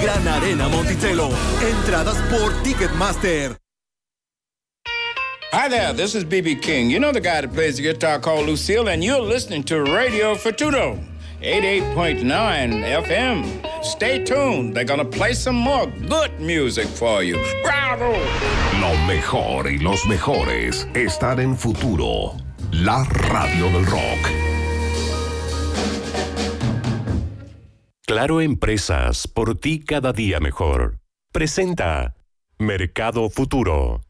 Gran Arena Monticello. Entradas por Ticketmaster. Hi there, this is B.B. King. You know the guy that plays the guitar called Lucille, and you're listening to Radio Futuro, 88.9 FM. Stay tuned. They're gonna play some more good music for you. Bravo! Lo mejor y los mejores están en Futuro, la radio del rock. Claro Empresas, por ti cada día mejor. Presenta Mercado Futuro.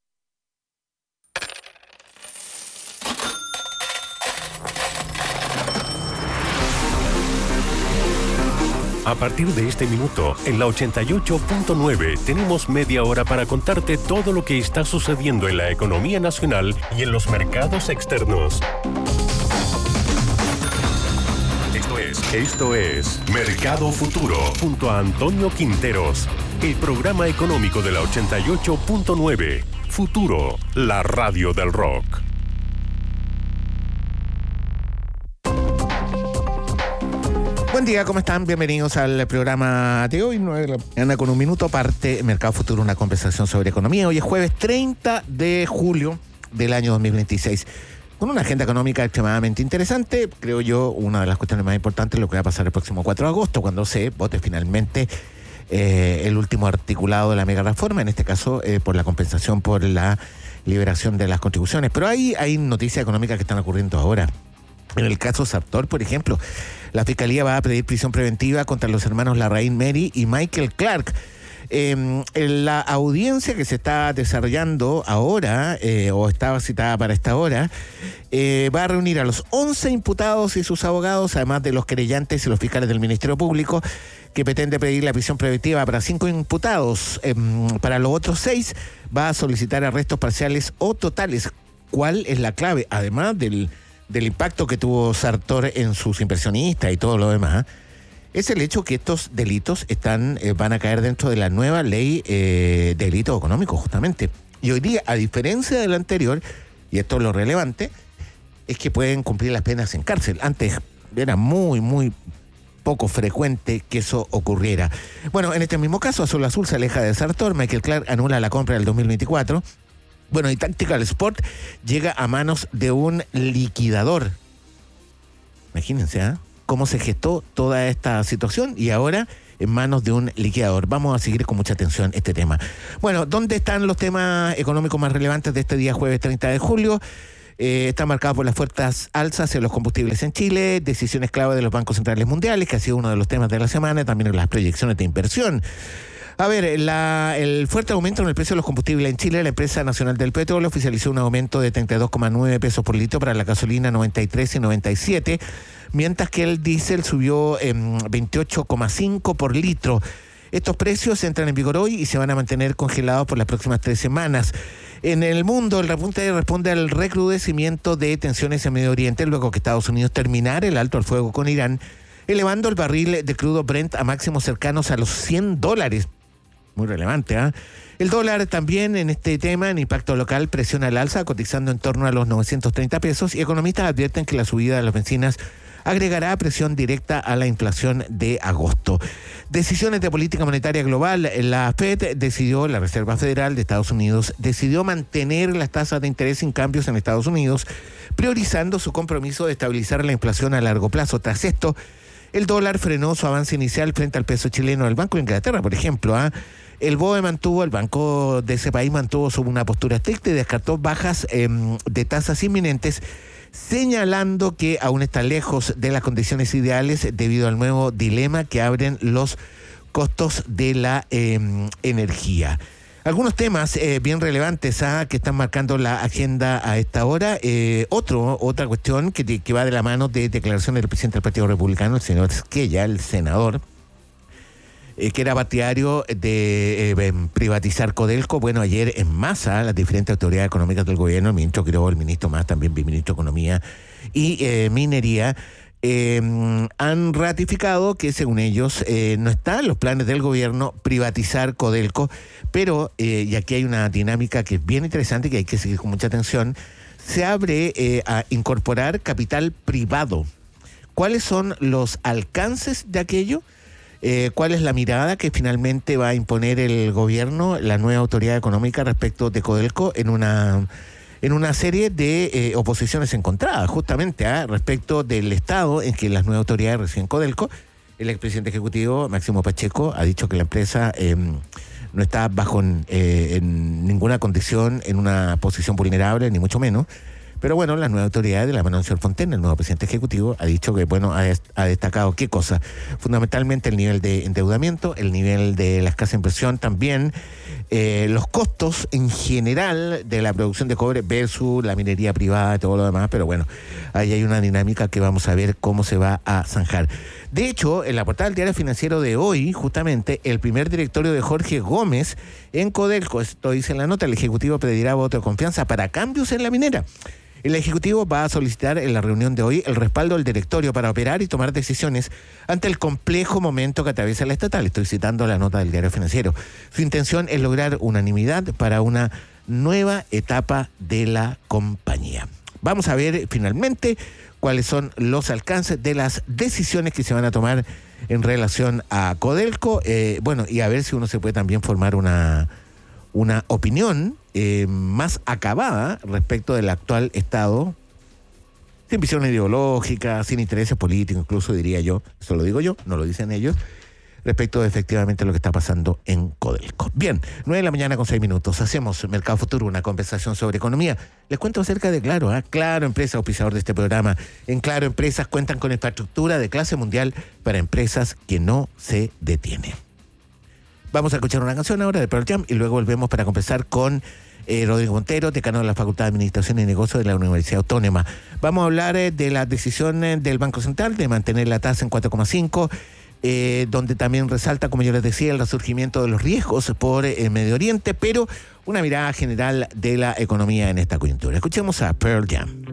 A partir de este minuto, en la 88.9, tenemos media hora para contarte todo lo que está sucediendo en la economía nacional y en los mercados externos. Esto es Mercado Futuro, junto a Antonio Quinteros, el programa económico de la 88.9. Futuro, la radio del rock. Buen día, ¿cómo están? Bienvenidos al programa de hoy. Anda con un minuto aparte, Mercado Futuro, una conversación sobre economía. Hoy es jueves 30 de julio del año 2026. Con una agenda económica extremadamente interesante, creo yo, una de las cuestiones más importantes es lo que va a pasar el próximo 4 de agosto, cuando se vote finalmente el último articulado de la mega reforma, en este caso por la compensación por la liberación de las contribuciones. Pero hay noticias económicas que están ocurriendo ahora. En el caso Sartor, por ejemplo, la Fiscalía va a pedir prisión preventiva contra los hermanos Larraín Mary y Michael Clark. En la audiencia que se está desarrollando ahora, o estaba citada para esta hora, va a reunir a los 11 imputados y sus abogados, además de los querellantes y los fiscales del Ministerio Público, que pretende pedir la prisión preventiva para 5 imputados. Para los otros 6 va a solicitar arrestos parciales o totales. ¿Cuál es la clave? Además del impacto que tuvo Sartor en sus inversionistas y todo lo demás, es el hecho que estos delitos van a caer dentro de la nueva ley de delitos económicos, justamente. Y hoy día, a diferencia del anterior, y esto es lo relevante, es que pueden cumplir las penas en cárcel. Antes era muy, muy poco frecuente que eso ocurriera. Bueno, en este mismo caso, Azul Azul se aleja de Sartor, Michael Clark anula la compra del 2024. Bueno, y Tactical Sport llega a manos de un liquidador. Imagínense, cómo se gestó toda esta situación y ahora en manos de un liquidador. Vamos a seguir con mucha atención este tema. Bueno, ¿dónde están los temas económicos más relevantes de este día jueves 30 de julio? Está marcado por las fuertes alzas en los combustibles en Chile, decisiones clave de los bancos centrales mundiales, que ha sido uno de los temas de la semana, también las proyecciones de inversión. A ver, el fuerte aumento en el precio de los combustibles en Chile, la empresa nacional del petróleo oficializó un aumento de 32,9 pesos por litro para la gasolina 93 y 97, mientras que el diésel subió 28,5 por litro. Estos precios entran en vigor hoy y se van a mantener congelados por las próximas 3 semanas. En el mundo, el repunte responde al recrudecimiento de tensiones en Medio Oriente, luego que Estados Unidos terminara el alto al fuego con Irán, elevando el barril de crudo Brent a máximos cercanos a los $100. Muy relevante, ¿eh? El dólar también en este tema, en impacto local, presiona al alza, cotizando en torno a los 930 pesos, y economistas advierten que la subida de las bencinas agregará presión directa a la inflación de agosto. Decisiones de política monetaria global. La Fed la Reserva Federal de Estados Unidos, decidió mantener las tasas de interés sin cambios en Estados Unidos, priorizando su compromiso de estabilizar la inflación a largo plazo. Tras esto, el dólar frenó su avance inicial frente al peso chileno. El Banco de Inglaterra, por ejemplo, el BOE el banco de ese país mantuvo una postura estricta y descartó bajas de tasas inminentes, señalando que aún está lejos de las condiciones ideales debido al nuevo dilema que abren los costos de la energía. Algunos temas bien relevantes que están marcando la agenda a esta hora. Otra cuestión que va de la mano de declaraciones del presidente del Partido Republicano, el señor Esquella, el senador, que era partidario de privatizar Codelco. Bueno, ayer en masa las diferentes autoridades económicas del gobierno, el ministro Quiroga, el ministro Mas, también el ministro de Economía y Minería, han ratificado que según ellos no están en los planes del gobierno privatizar Codelco, pero, y aquí hay una dinámica que es bien interesante y que hay que seguir con mucha atención, se abre a incorporar capital privado. ¿Cuáles son los alcances de aquello? ¿Cuál es la mirada que finalmente va a imponer el gobierno, la nueva autoridad económica respecto de Codelco en una serie de oposiciones encontradas, justamente respecto del estado en que las nuevas autoridades reciben Codelco? El expresidente ejecutivo, Máximo Pacheco, ha dicho que la empresa no está bajo en ninguna condición en una posición vulnerable, ni mucho menos. Pero bueno, las nuevas autoridades de la mano del señor Fontaine, el nuevo presidente ejecutivo, ha dicho que, bueno, ha destacado qué cosa. Fundamentalmente el nivel de endeudamiento, el nivel de la escasa inversión, también los costos en general de la producción de cobre versus la minería privada y todo lo demás. Pero bueno, ahí hay una dinámica que vamos a ver cómo se va a zanjar. De hecho, en la portada del Diario Financiero de hoy, justamente, el primer directorio de Jorge Gómez en Codelco, esto dice en la nota, el Ejecutivo pedirá voto de confianza para cambios en la minera. El Ejecutivo va a solicitar en la reunión de hoy el respaldo del directorio para operar y tomar decisiones ante el complejo momento que atraviesa la estatal. Estoy citando la nota del Diario Financiero. Su intención es lograr unanimidad para una nueva etapa de la compañía. Vamos a ver finalmente cuáles son los alcances de las decisiones que se van a tomar en relación a Codelco. Y a ver si uno se puede también formar una opinión más acabada respecto del actual Estado, sin visión ideológica, sin intereses políticos, incluso diría yo, eso lo digo yo, no lo dicen ellos, respecto de efectivamente lo que está pasando en Codelco. Bien, 9:06 a.m. Hacemos Mercado Futuro, una conversación sobre economía. Les cuento acerca de Claro, Claro Empresa, auspiciador de este programa. En Claro Empresas cuentan con infraestructura de clase mundial para empresas que no se detienen. Vamos a escuchar una canción ahora de Pearl Jam y luego volvemos para conversar con Rodrigo Montero, decano de la Facultad de Administración y Negocios de la Universidad Autónoma. Vamos a hablar de la decisión del Banco Central de mantener la tasa en 4,5, donde también resalta, como yo les decía, el resurgimiento de los riesgos por Medio Oriente, pero una mirada general de la economía en esta coyuntura. Escuchemos a Pearl Jam.